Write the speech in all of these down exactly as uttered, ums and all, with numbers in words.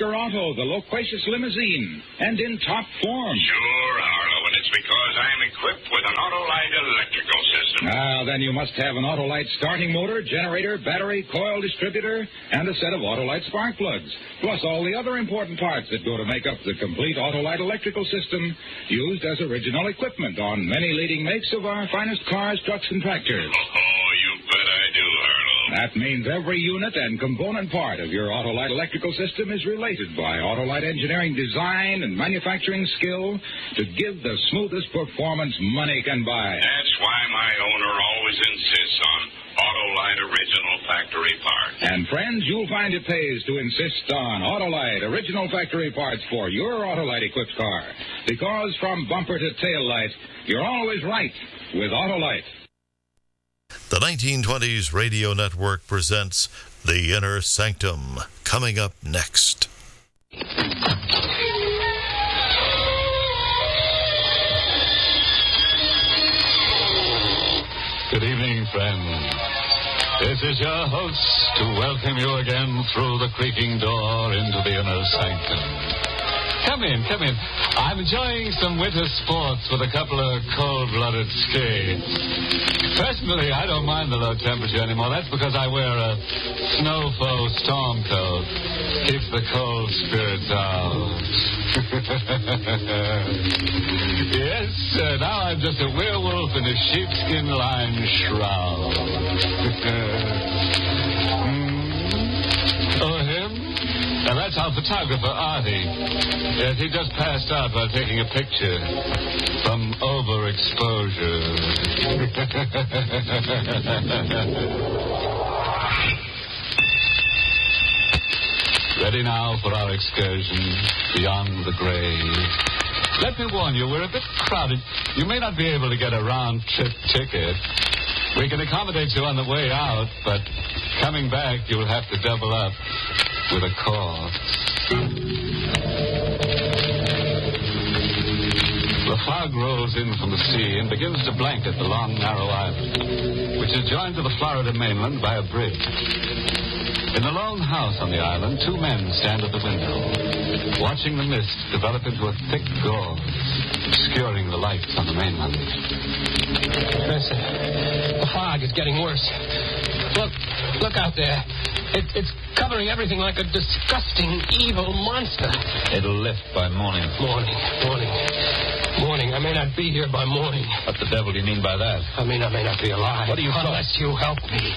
Parker Auto, the loquacious limousine, and in top form. Sure, Harlow, and it's because I'm equipped with an Autolite electrical system. Ah, then you must have an Autolite starting motor, generator, battery, coil distributor, and a set of Autolite spark plugs, plus all the other important parts that go to make up the complete Autolite electrical system used as original equipment on many leading makes of our finest cars, trucks, and tractors. Oh, you bet I do, Harlow. That means every unit and component part of your Autolite electrical system is related by Autolite engineering design and manufacturing skill to give the smoothest performance money can buy. That's why my owner always insists on Autolite original factory parts. And friends, you'll find it pays to insist on Autolite original factory parts for your Autolite equipped car. Because from bumper to tail light, you're always right with Autolite. The nineteen twenties Radio Network presents The Inner Sanctum, coming up next. Good evening, friends. This is your host to welcome you again through the creaking door into the inner sanctum. Come in, come in. I'm enjoying some winter sports with a couple of cold-blooded skates. Personally, I don't mind the low temperature anymore. That's because I wear a snow-foe storm coat. Keeps the cold spirits out. Yes, sir, now I'm just a werewolf in a sheepskin-lined shroud. mm. Oh, him? Now, that's our photographer, Artie. Yes, he just passed out while taking a picture from overexposure. Ready now for our excursion beyond the grave. Let me warn you, we're a bit crowded. You may not be able to get a round-trip ticket. We can accommodate you on the way out, but coming back, you'll have to double up with a corpse. The fog rolls in from the sea and begins to blanket the long, narrow island, which is joined to the Florida mainland by a bridge. In the lone house on the island, two men stand at the window, watching the mist develop into a thick gauze, obscuring the lights on the mainland. Listen, the fog is getting worse. Look, look out there. It, it's covering everything like a disgusting, evil monster. It'll lift by morning. Morning, morning, morning. I may not be here by morning. What the devil do you mean by that? I mean, I may not be alive. What are you Unless you help me.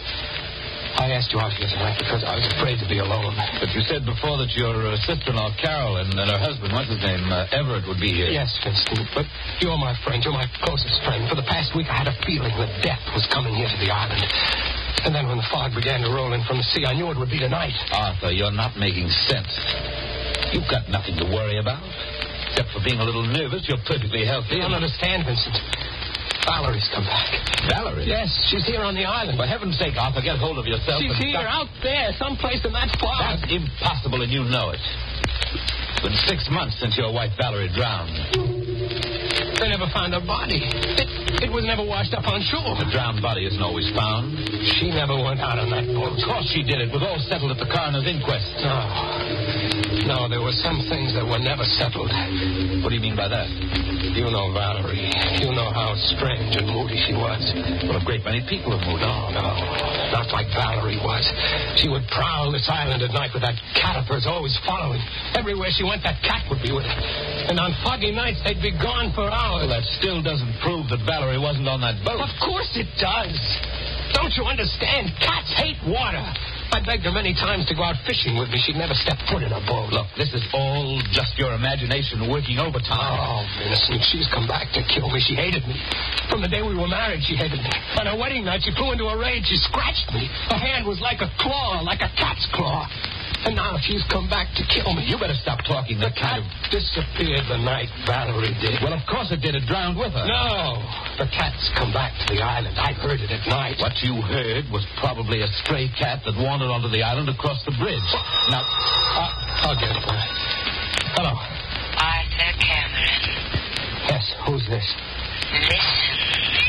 I asked you out here tonight because I was afraid to be alone. But you said before that your uh, sister-in-law, Carol, and, and her husband, what's his name, uh, Everett, would be here. Yes, Vincent, but you're my friend. You're my closest friend. For the past week, I had a feeling that death was coming here to the island. And then when the fog began to roll in from the sea, I knew it would be tonight. Arthur, you're not making sense. You've got nothing to worry about. Except for being a little nervous, you're perfectly healthy. You don't understand, Vincent. Valerie's come back. Valerie? Yes, she's here on the island. For heaven's sake, Arthur, get hold of yourself. She's here, stop. out there, someplace in that fog. That's impossible, and you know it. It's been six months since your wife Valerie drowned. They never found her body. It, it was never washed up on shore. The drowned body isn't always found. She never went out on that boat. Of course she did. It was all settled at the coroner's inquest. No. No, there were some things that were never settled. What do you mean by that? You know Valerie. You know how strange and moody she was. Well, a great many people have moved on. No, not like Valerie was. She would prowl this island at night with that cat of hers always following. Everywhere she went, that cat would be with her. And on foggy nights, they'd be gone for hours. Well, that still doesn't prove that Valerie wasn't on that boat. Of course it does. Don't you understand? Cats hate water. I begged her many times to go out fishing with me. She'd never step foot in a boat. Look, this is all just your imagination working overtime. Oh, Vincent, she's come back to kill me. She hated me. From the day we were married, she hated me. On her wedding night, she flew into a rage. She scratched me. Her hand was like a claw, like a cat's claw. And now she's come back to kill me. You better stop talking that the kind cat of... disappeared the night Valerie did. Well, of course it did. It drowned with her. No. The cat's come back to the island. I heard it at night. What you heard was probably a stray cat that wandered onto the island across the bridge. Now, uh, I'll get it. Hello. Arthur Cameron. Yes, who's this? Listen.